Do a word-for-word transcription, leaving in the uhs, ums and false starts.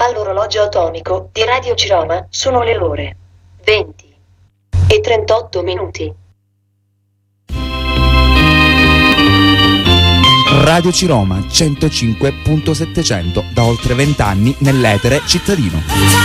All'orologio atomico di Radio Ciroma sono le ore venti e trentotto minuti. Radio Ciroma centocinque punto settecento, da oltre vent'anni nell'etere cittadino.